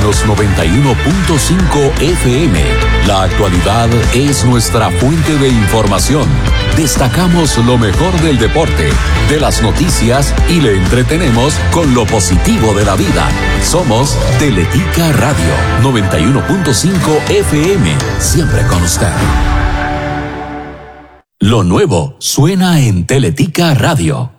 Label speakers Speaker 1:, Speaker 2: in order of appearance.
Speaker 1: los 91.5 FM. La actualidad es nuestra fuente de información. Destacamos lo mejor del deporte, de las noticias y le entretenemos con lo positivo de la vida. Somos Teletica Radio 91.5 FM, siempre con usted. Lo nuevo suena en Teletica Radio.